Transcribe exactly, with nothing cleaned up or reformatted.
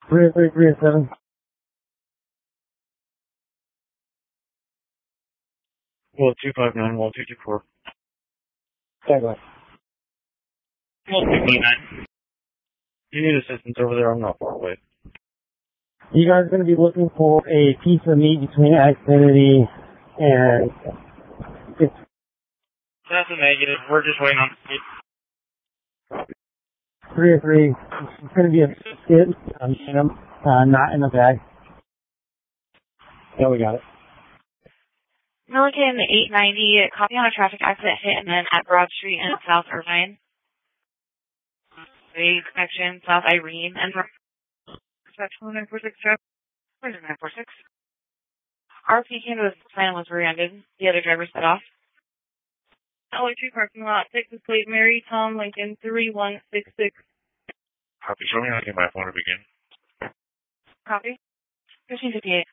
three oh three, three oh seven. Well, two five nine, Wall two two four. Tagline. Well, two five nine. You need assistance over there, I'm not far away. You guys are going to be looking for a piece of meat between Xfinity and... It's That's a negative. We're just waiting on the three oh three. It's going to be a skid, um, uh, not in the bag. Yeah, we got it. Milliken eight ninety, copy on a traffic accident hit and then at Broad Street in South Irvine. The connection, South Irene, and Section nine four six traffic. Where's nine four six? R P came to the plan was rear-ended. The other driver set off. L A two parking lot, Texas plate, Mary Tom Lincoln, three one six six. Copy. Show me how to get my phone to begin. Copy. fifteen fifty-eight.